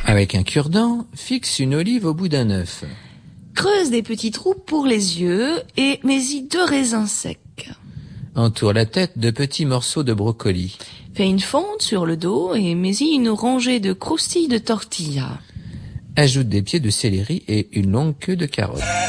Avec un cure-dent, fixe une olive au bout d'un œuf. Creuse des petits trous pour les yeux et mets-y 2 raisins secs. Entoure la tête de petits morceaux de brocoli. Fais une fente sur le dos et mets-y une rangée de croustilles de tortilla. Ajoute des pieds de céleri et une longue queue de carotte.